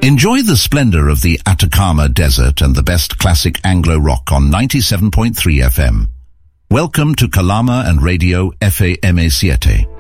Enjoy the splendor of the Atacama Desert and the best classic Anglo rock on 97.3 FM. Welcome to Kalama and Radio FAMA 7.